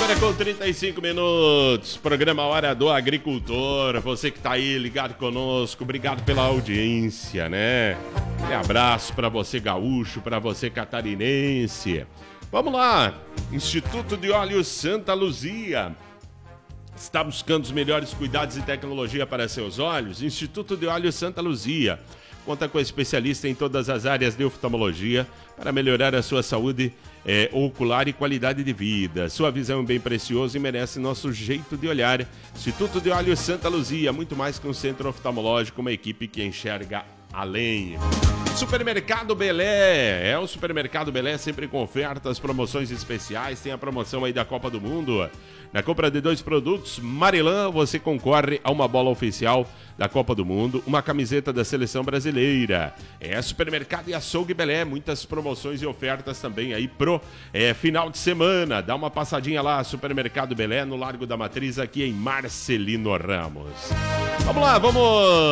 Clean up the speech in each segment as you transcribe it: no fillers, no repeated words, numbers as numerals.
8h com 35 minutos, programa Hora do Agricultor. Você que tá aí ligado conosco, obrigado pela audiência, né? Um abraço pra você gaúcho, pra você catarinense. Vamos lá, Instituto de Óleos Santa Luzia. Está buscando os melhores cuidados e tecnologia para seus olhos? Instituto de Óleos Santa Luzia conta com especialista em todas as áreas de oftalmologia para melhorar a sua saúde ocular e qualidade de vida. Sua visão é bem preciosa e merece nosso jeito de olhar. Instituto de Óleos Santa Luzia, muito mais que um centro oftalmológico, uma equipe que enxerga além. Supermercado Belé, o Supermercado Belé sempre com ofertas, promoções especiais. Tem a promoção aí da Copa do Mundo. Na compra de 2 produtos Marilã, você concorre a uma bola oficial da Copa do Mundo, uma camiseta da Seleção Brasileira. Supermercado e Açougue Belé, muitas promoções e ofertas também aí pro final de semana. Dá uma passadinha lá, Supermercado Belé, no Largo da Matriz, aqui em Marcelino Ramos. Vamos lá, vamos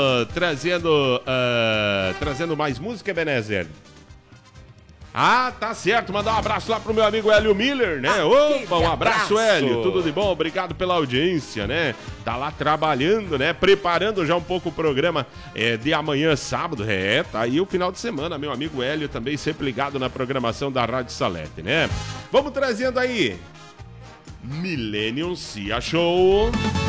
trazendo mais música, Ebenezer. Ah, tá certo, mandar um abraço lá pro meu amigo Hélio Miller, né? Opa, um abraço, Hélio, tudo de bom? Obrigado pela audiência, né? Tá lá trabalhando, né? Preparando já um pouco o programa de amanhã, sábado, tá aí o final de semana, meu amigo Hélio também sempre ligado na programação da Rádio Salete, né? Vamos trazendo aí Millennium Cia Show.